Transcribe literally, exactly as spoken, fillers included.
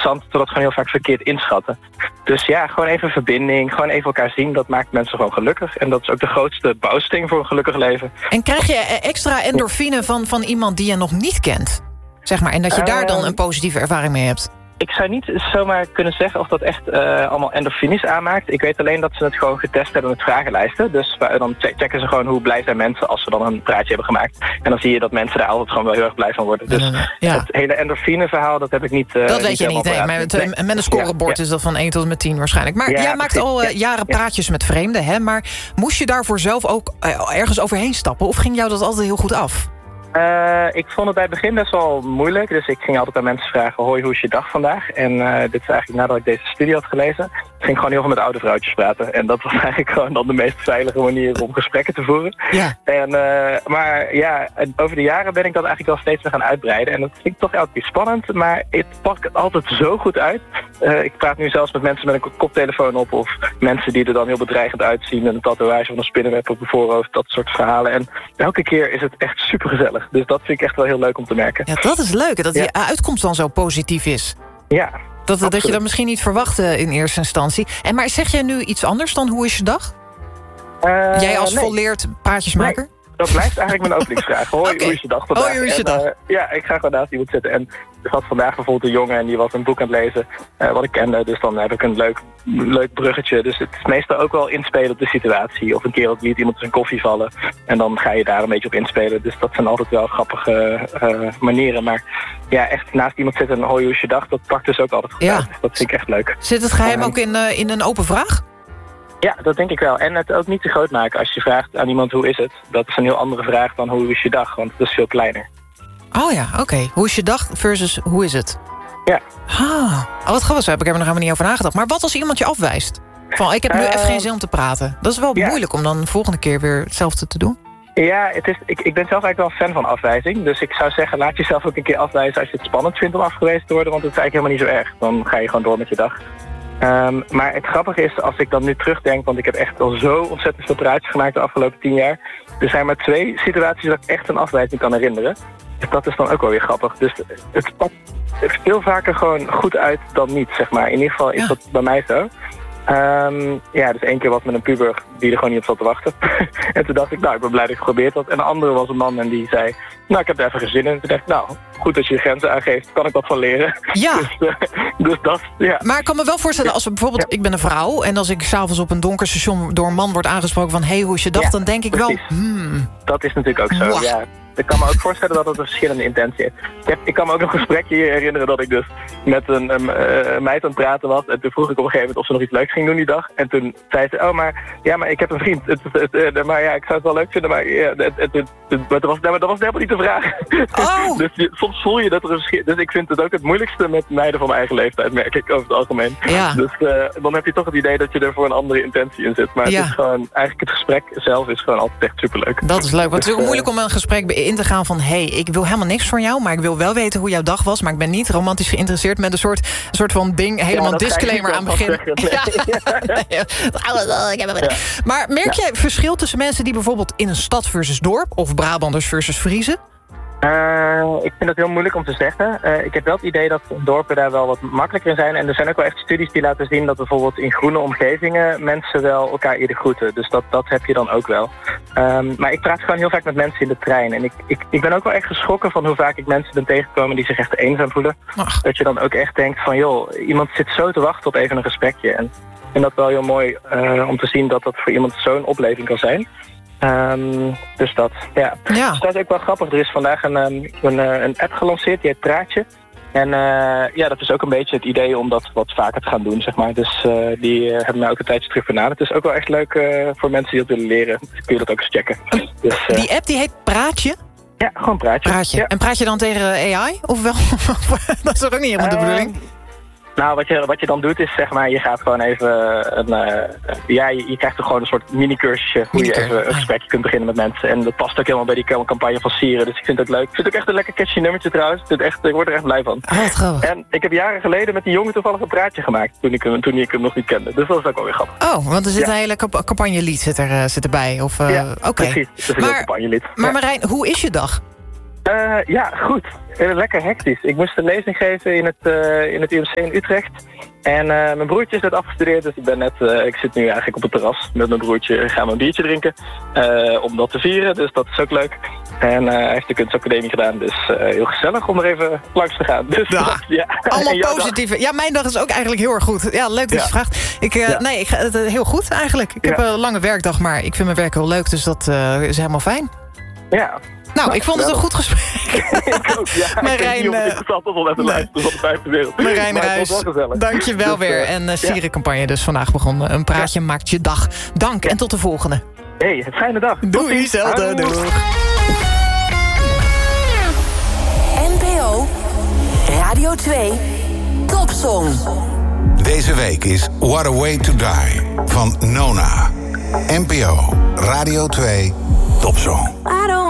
interessant, terwijl het gewoon heel vaak verkeerd inschatten. Dus ja, gewoon even verbinding, gewoon even elkaar zien, dat maakt mensen gewoon gelukkig. En dat is ook de grootste bouwsteen voor een gelukkig leven. En krijg je extra endorfine van, van iemand die je nog niet kent? Zeg maar, en dat je daar dan een positieve ervaring mee hebt? Ik zou niet zomaar kunnen zeggen of dat echt uh, allemaal endorfines aanmaakt. Ik weet alleen dat ze het gewoon getest hebben met vragenlijsten. Dus dan checken ze gewoon hoe blij zijn mensen als ze dan een praatje hebben gemaakt. En dan zie je dat mensen daar altijd gewoon wel heel erg blij van worden. Dus uh, ja. het hele endorfine verhaal, dat heb ik niet... Uh, dat weet niet je niet, nee, met, nee. met een scorebord ja, ja. is dat van één tot en met tien waarschijnlijk. Maar ja, jij maakt precies. al uh, jaren ja. praatjes met vreemden, hè? Maar moest je daarvoor zelf ook uh, ergens overheen stappen? Of ging jou dat altijd heel goed af? Uh, ik vond het bij het begin best wel moeilijk. Dus ik ging altijd aan mensen vragen, hoi, hoe is je dag vandaag? En uh, dit is eigenlijk nadat ik deze studie had gelezen. Ik ging gewoon heel veel met oude vrouwtjes praten. En dat was eigenlijk gewoon dan de meest veilige manier om gesprekken te voeren. Ja. En, uh, maar ja, over de jaren ben ik dat eigenlijk wel steeds meer gaan uitbreiden. En dat vind ik toch elke keer spannend. Maar het pakt altijd zo goed uit. Uh, ik praat nu zelfs met mensen met een koptelefoon op. Of mensen die er dan heel bedreigend uitzien. Met een tatoeage van een spinnenweb op hun voorhoofd. Dat soort verhalen. En elke keer is het echt super gezellig. Dus dat vind ik echt wel heel leuk om te merken. Ja, dat is leuk. Dat die ja. uitkomst dan zo positief is. Ja. Dat, dat je dat misschien niet verwachtte in eerste instantie. En maar zeg jij nu iets anders dan hoe is je dag? Uh, jij als nee. volleerd praatjesmaker? Nee. Dat blijft eigenlijk mijn openingsvraag. Hoi, okay. hoe is je dag vandaag? Hoi, hoe is je dag? En, uh, ja, ik ga gewoon naast iemand zitten. En er zat vandaag bijvoorbeeld een jongen en die was een boek aan het lezen. Uh, wat ik kende, dus dan heb ik een leuk, leuk bruggetje. Dus het is meestal ook wel inspelen op de situatie. Of een keer ook liet iemand zijn koffie vallen. En dan ga je daar een beetje op inspelen. Dus dat zijn altijd wel grappige uh, manieren. Maar ja, echt naast iemand zitten en hoi, hoe is je dag? Dat pakt dus ook altijd goed ja. uit. Dus dat vind ik echt leuk. Zit het geheim uh, ook in, uh, in een open vraag? Ja, dat denk ik wel. En het ook niet te groot maken. Als je vraagt aan iemand hoe is het, dat is een heel andere vraag dan hoe is je dag, want dat is veel kleiner. Oh ja, oké. Okay. Hoe is je dag versus hoe is het? Ja. Ah, oh, wat grappig, heb ik er nog helemaal niet over nagedacht. Maar wat als iemand je afwijst? Van, ik heb nu uh, even geen zin om te praten. Dat is wel ja. moeilijk om dan de volgende keer weer hetzelfde te doen. Ja, het is, ik, ik ben zelf eigenlijk wel fan van afwijzing. Dus ik zou zeggen, laat jezelf ook een keer afwijzen als je het spannend vindt om afgewezen te worden. Want het is eigenlijk helemaal niet zo erg. Dan ga je gewoon door met je dag. Um, maar het grappige is, als ik dan nu terugdenk, want ik heb echt al zo ontzettend veel praatjes gemaakt de afgelopen tien jaar. Er zijn maar twee situaties dat ik echt een afwijzing kan herinneren. Dus dat is dan ook wel weer grappig. Dus het pakt veel vaker gewoon goed uit dan niet, zeg maar. In ieder geval is ja. dat bij mij zo. Um, ja, dus één keer was met een puber die er gewoon niet op zat te wachten. En toen dacht ik, nou, ik ben blij dat ik geprobeerd had. En de andere was een man en die zei, nou, ik heb er even geen zin in. En toen dacht ik, nou, goed dat je je grenzen aangeeft, kan ik wat van leren. Ja. dus, uh, dus dat, ja. Maar ik kan me wel voorstellen, als we bijvoorbeeld, ja. ik ben een vrouw, en als ik s'avonds op een donker station door een man word aangesproken van, hé, hey, hoe is je dag? Ja, dan denk ik precies. wel, hmm. Dat is natuurlijk ook zo, wow. ja. Ik kan me ook voorstellen dat het een verschillende intentie heeft. Ik, heb, ik kan me ook nog een gesprekje hier herinneren dat ik dus met een, een, een meid aan het praten was. En toen vroeg ik op een gegeven moment of ze nog iets leuks ging doen die dag. En toen zei ze, oh, maar ja, maar ik heb een vriend. Het, het, het, het, maar ja, ik zou het wel leuk vinden, maar ja, het, het, het, het, maar dat, was, dat was helemaal niet de vraag. Oh. Dus je, soms voel je dat er een verschil... Dus ik vind het ook het moeilijkste met meiden van mijn eigen leeftijd, merk ik over het algemeen. Ja. Dus uh, dan heb je toch het idee dat je er voor een andere intentie in zit. Maar ja. het is gewoon, eigenlijk het gesprek zelf is gewoon altijd echt superleuk. Dat is leuk, want het is ook moeilijk om een gesprek in te gaan van, hé, hey, ik wil helemaal niks van jou, maar ik wil wel weten hoe jouw dag was, maar ik ben niet romantisch geïnteresseerd, met een soort, een soort van ding, helemaal ja, disclaimer aan het begin. Nee. Ja. Ja. Maar merk jij verschil tussen mensen die bijvoorbeeld in een stad versus dorp, of Brabanders versus Friezen? Uh, ik vind dat heel moeilijk om te zeggen. Uh, ik heb wel het idee dat dorpen daar wel wat makkelijker in zijn. En er zijn ook wel echt studies die laten zien dat bijvoorbeeld in groene omgevingen mensen wel elkaar eerder groeten. Dus dat, dat heb je dan ook wel. Um, maar ik praat gewoon heel vaak met mensen in de trein. En ik, ik, ik ben ook wel echt geschrokken van hoe vaak ik mensen ben tegengekomen die zich echt eenzaam voelen. Ach. Dat je dan ook echt denkt van, joh, iemand zit zo te wachten op even een gesprekje. En ik vind dat wel heel mooi uh, om te zien dat dat voor iemand zo'n opleving kan zijn. Um, dus dat, ja. ja. Dus dat is ook wel grappig. Er is vandaag een, een, een, een app gelanceerd, die heet Praatje. En uh, ja, dat is ook een beetje het idee om dat wat vaker te gaan doen, zeg maar. Dus uh, die uh, hebben mij ook een tijdje terug benaderd. Het is ook wel echt leuk uh, voor mensen die dat willen leren. Dus kun je dat ook eens checken. Dus, uh, die app die heet Praatje? Ja, gewoon Praatje. Praatje. Ja. En praat je dan tegen A I? Of wel? Dat is toch ook niet helemaal de bedoeling? Uh, Nou, wat je, wat je dan doet is, zeg maar, je gaat gewoon even een... Uh, ja, je, je krijgt toch gewoon een soort mini-cursusje hoe je even een gesprekje kunt beginnen met mensen. En dat past ook helemaal bij die campagne van Sieren. Dus ik vind het ook leuk. Ik vind het ook echt een lekker catchy nummertje trouwens. Ik, echt, ik word er echt blij van. Oh, en ik heb jaren geleden met die jongen toevallig een praatje gemaakt. Toen ik, hem, toen ik hem nog niet kende. Dus dat is ook wel weer grappig. Oh, want er zit ja. een hele campagnelied zit, er, uh, zit erbij. Of, uh, ja, okay. precies. Dat is een maar, heel campagnelied. Maar ja. Marijn, hoe is je dag? Uh, ja, goed. Lekker hectisch. Ik moest een lezing geven in het, uh, in het U M C in Utrecht. En uh, mijn broertje is net afgestudeerd, dus ik ben net, uh, ik zit nu eigenlijk op het terras met mijn broertje en gaan we een biertje drinken. Uh, om dat te vieren, dus dat is ook leuk. En uh, hij heeft de kunstacademie gedaan, dus uh, heel gezellig om er even langs te gaan. Dus, ja, dat, ja. Allemaal positieve. Ja, mijn dag is ook eigenlijk heel erg goed. Ja, leuk dat ja. je vraagt. Ik, uh, ja. Nee, ik ga het uh, heel goed eigenlijk. Ik ja. heb een lange werkdag, maar ik vind mijn werk heel leuk, dus dat uh, is helemaal fijn. Ja. Nou, ik vond het een goed gesprek. Ik ook, ja. Marijn, ik weet niet of ik interessant was om even te luisteren van de vijfde wereld. Marijn Ruijs, dank je wel dus, weer. En uh, Sierencampagne dus vandaag begonnen. Een praatje ja. maakt je dag. Dank ja. en tot de volgende. Hé, hey, fijne dag. Doei, zelfde. Doeg. N P O Radio twee Topsong. Deze week is What a Way to Die van Nona. N P O Radio twee Topsong.